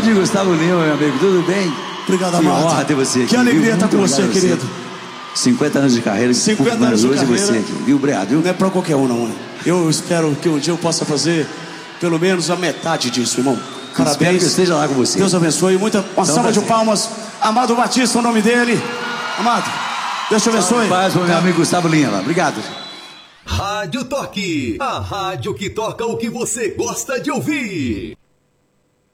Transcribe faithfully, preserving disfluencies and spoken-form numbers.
Grande Gustavo Lima, meu amigo, tudo bem? Obrigado, que Amado. honra ter você aqui. Que alegria estar com você, você, querido. cinquenta anos de carreira, cinquenta anos de hoje carreira. você aqui, viu, Obrigado, viu? Não é pra qualquer um, não, né? Eu espero que um dia eu possa fazer pelo menos a metade disso, irmão. Parabéns. Espero que eu esteja lá com você. Deus abençoe. Muita, uma Então, salva de prazer. palmas. Amado Batista, o nome dele. Amado, Deus te abençoe. Paz para o meu amigo Gustavo Lima. Obrigado. Rádio Toque, a rádio que toca o que você gosta de ouvir.